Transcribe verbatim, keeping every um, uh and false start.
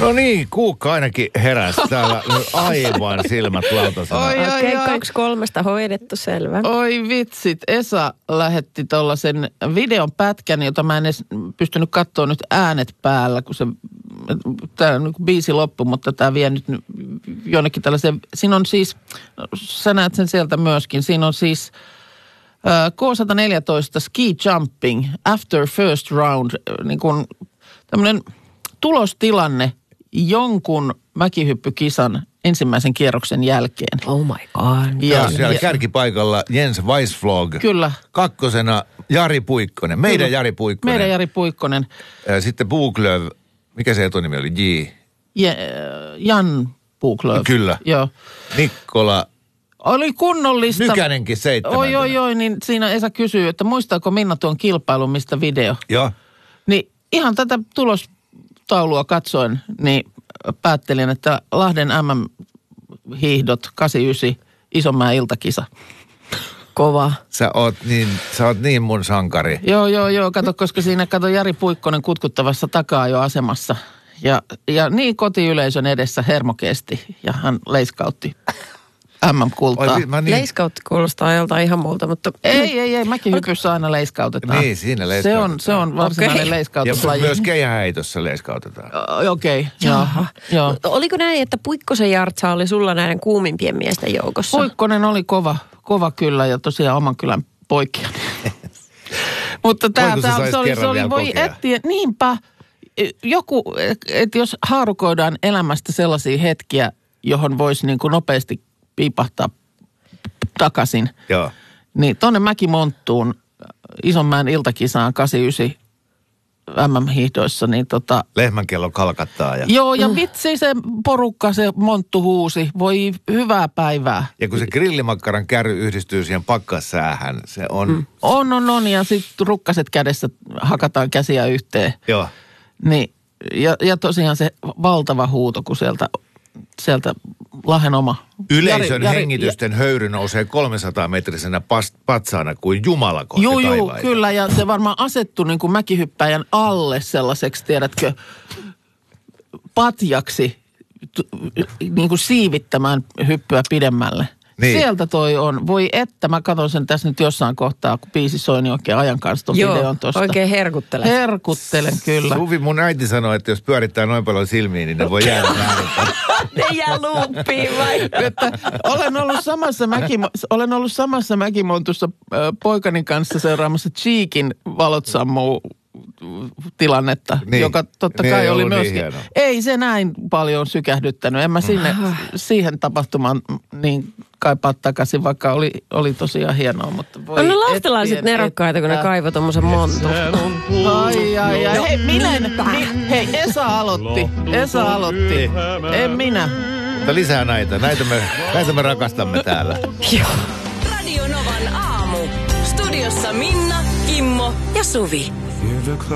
No niin, Kuukka ainakin heräsi täällä aivan silmät lautasena. Okei, Okei, okay, kaksi kolmesta hoidettu, selvä. Oi vitsit, Esa lähetti tuollaisen videon pätkän, jota mä en edes pystynyt katsoa nyt äänet päällä, kun se tämä biisi loppui, mutta tämä vie nyt jonnekin tällaiseen. Siinä on siis, sä näet sen sieltä myöskin, siinä on siis K sata neljätoista ski jumping after first round, niin kuin tämmöinen tulostilanne jonkun mäkihyppykisan ensimmäisen kierroksen jälkeen. Oh my god. Ja siellä kärkipaikalla Jens Weisflog. Kyllä. Kakkosena Jari Puikkonen, meidän Jari Puikkonen. Meidän Jari Puikkonen. Sitten Buklöv, mikä se etunimi oli? J. Je, Jan Buklöv. Kyllä. Joo. Mikkola. Oli kunnollista. Nykänenkin seitsemän. Oi, oi, oi, niin siinä Esa kysyy, että muistaako Minna tuon kilpailun, mistä video? Joo. Niin ihan tätä tulostaulua katsoen, niin päättelin, että Lahden M M-hiihdot kahdeksankymmentäyhdeksän, Isomäen iltakisa. Kova. Sä oot niin, sä oot niin mun sankari. Joo, joo, joo. Kato, koska siinä kato Jari Puikkonen kutkuttavassa takaa jo asemassa. Ja, ja niin kotiyleisön edessä hermo kesti ja hän leiskautti M M-kultaa. Oi, niin... Leiskautti kuulostaa joltain ihan muulta, mutta... Ei, ei, ei. Mäkihypyssä aina leiskautetaan. Niin, siinä Se leiskautetaan. on, se on varsinainen Okei. leiskautuslaji. Ja myös keihäheitossa leiskautetaan. Okei, okay, joo. joo. Mutta oliko näin, että Puikkosen Jartsa oli sulla näiden kuumimpien miesten joukossa? Puikkonen oli kova, kova kyllä ja tosiaan oman kylän poikia. Mutta tämä, Voiko se tämä saisi se oli, se kerran oli vielä voi kokea? etsiä, niinpä, joku, että jos haarukoidaan elämästä sellaisia hetkiä, johon voisi niin kuin nopeasti piipahtaa takaisin, Joo. niin tuonne Mäkimonttuun, Isonmäen iltakisaan kahdeksankymmentäyhdeksän M M-hiihdoissa, niin tota... Lehmänkello kalkattaa. Ja, Joo, ja vitsi se porukka, se monttu huusi. Voi hyvää päivää. ja kun se grillimakkaran kärry yhdistyy siihen pakkassäähän, se on... Mm. On, on, on. Ja sitten rukkaset kädessä hakataan käsiä yhteen. Joo. Niin, ja, ja tosiaan se valtava huuto, kun sieltä, sieltä Lahden oma... Yleisön Jari- Jari- hengitysten ja... höyry nousee kolmesataa metrisenä pas, patsaana kuin Jumala kohti Juu, juu, taivaita. kyllä. Ja se varmaan asettui niin kuin mäkihyppäjän alle sellaiseksi, tiedätkö, patjaksi t- niin kuin siivittämään hyppyä pidemmälle. Niin. Sieltä toi on. Voi että, mä katson sen tässä nyt jossain kohtaa, kun biisi soi, niin oikein ajan kanssa ton Joo, videon tosta. oikein herkuttele. Herkuttelen, kyllä. Suvi, mun äiti sanoi, että jos pyörittää noin paljon silmiin, niin ne voi jäädä väärin. Ne jää luuppiin vai? Että olen ollut samassa, mäkimo, olen ollut samassa mäkimontussa äh, poikani kanssa seuraamassa Cheekin valot sammuu tilannetta, Niin. joka totta Niin kai ei oli ollut niin myöskin. hienoa. Ei se näin paljon sykähdyttänyt. En mä sinne, siihen tapahtumaan niin kaipaa takaisin, vaikka oli, oli tosiaan hienoa, mutta voi... On ne et lahtelaiset tien, nerokkaita, kun ne että- kaivoi tommosen montun. Ai, ai, ai. Hei, minä, mi, hei, Esa aloitti. Esa aloitti. En minä. Mutta lisää näitä. Näitä me, näitä me rakastamme täällä. Joo. Radio Novan aamu. Studiossa Minna, Kimmo ja Suvi.